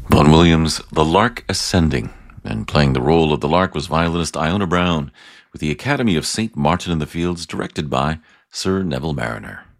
Vaughan Williams, The Lark Ascending. And playing the role of the lark was violinist Iona Brown, with the Academy of St. Martin in the Fields directed by Sir Neville Mariner.